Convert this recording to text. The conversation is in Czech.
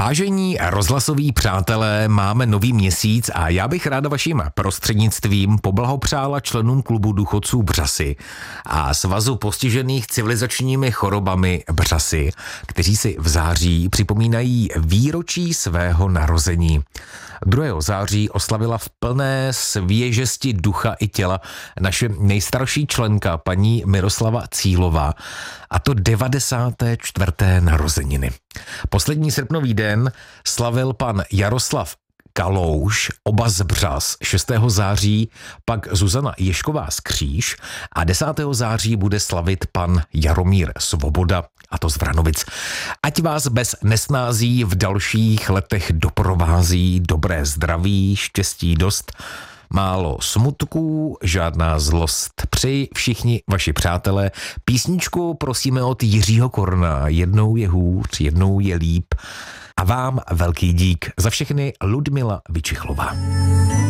Vážení rozhlasoví přátelé, máme nový měsíc a já bych ráda vaším prostřednictvím poblahopřála členům klubu důchodců Břasy a Svazu postižených civilizačními chorobami Břasy, kteří si v září připomínají výročí svého narození. 2. září oslavila v plné svěžesti ducha i těla naše nejstarší členka, paní Miroslava Cílová, a to 94. narozeniny. Poslední srpnový den slavil pan Jaroslav Kalouš, oba z Břas, 6. září pak Zuzana Ješková z Kříž a 10. září bude slavit pan Jaromír Svoboda, a to z Vranovic. Ať vás bez nesnází v dalších letech doprovází dobré zdraví, štěstí dost, málo smutků, žádná zlost. Přeji všichni vaši přátelé. Písničku prosíme od Jiřího Korna. Jednou je hůř, jednou je líp. A vám velký dík za všechny, Ludmila Vyčichlová.